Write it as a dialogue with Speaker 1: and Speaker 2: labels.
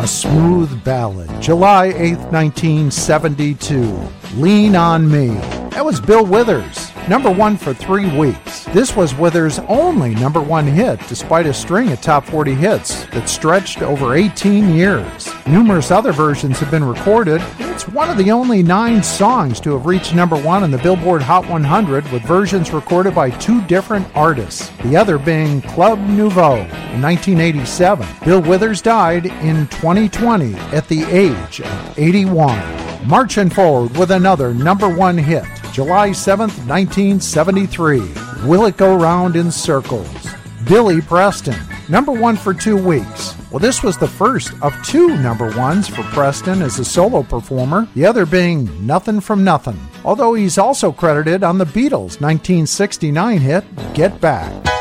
Speaker 1: A smooth ballad, July 8th, 1972, Lean on Me. That was Bill Withers, number one for 3 weeks. This was Withers' only number one hit, despite a string of top 40 hits that stretched over 18 years. Numerous other versions have been recorded. It's one of the only 9 songs to have reached number one on the Billboard Hot 100, with versions recorded by 2 different artists, the other being Club Nouveau in 1987. Bill Withers died in 2020 at the age of 81. Marching forward with another number one hit, July 7th, 1973, Will It Go Round in Circles? Billy Preston, number one for 2 weeks. Well, this was the first of 2 number ones for Preston as a solo performer, the other being Nothing from Nothing, although he's also credited on the Beatles' 1969 hit, Get Back.